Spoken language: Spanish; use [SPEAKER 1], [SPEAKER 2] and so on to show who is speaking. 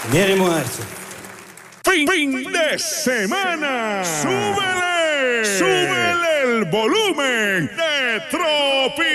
[SPEAKER 1] Miremos a esto.
[SPEAKER 2] Fin de semana. ¡Súbele! ¡Súbele el volumen de Tropi!